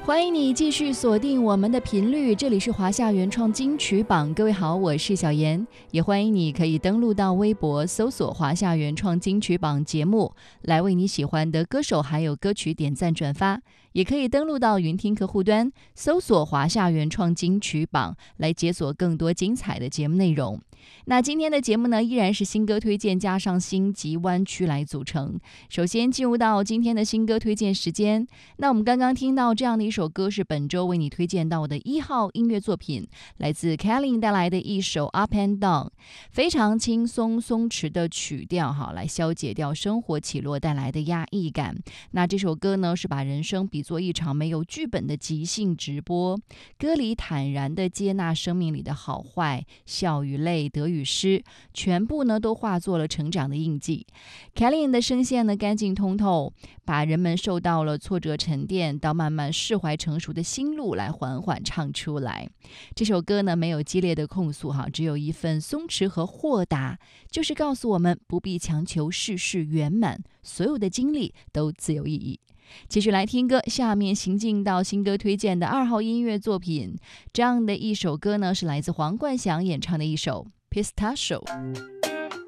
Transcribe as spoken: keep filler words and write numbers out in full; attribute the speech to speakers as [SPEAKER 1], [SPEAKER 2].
[SPEAKER 1] 欢迎你继续锁定我们的频率，这里是华夏原创金曲榜。各位好，我是小妍，也欢迎你可以登录到微博搜索华夏原创金曲榜节目，来为你喜欢的歌手还有歌曲点赞转发，也可以登录到云听客户端搜索华夏原创金曲榜，来解锁更多精彩的节目内容。那今天的节目呢，依然是新歌推荐加上星级湾区来组成。首先进入到今天的新歌推荐时间，那我们刚刚听到这样的一首歌，是本周为你推荐到的一号音乐作品，来自 Kelly 带来的一首 Up and Down， 非常轻松松弛的曲调哈，来消解掉生活起落带来的压抑感。那这首歌呢，是把人生比作一场没有剧本的即兴直播，歌里坦然地接纳生命里的好坏，笑与泪，得与失，全部呢都化作了成长的印记。 Kelly 的声线呢干净通透，把人们受到了挫折沉淀到慢慢释怀成熟的心路来缓缓唱出来。这首歌呢没有激烈的控诉哈，只有一份松弛和豁达，就是告诉我们不必强求事事圆满，所有的经历都自有意义。继续来听歌，下面行进到新歌推荐的二号音乐作品，这样的一首歌呢是来自黄冠翔演唱的一首 Pistachio。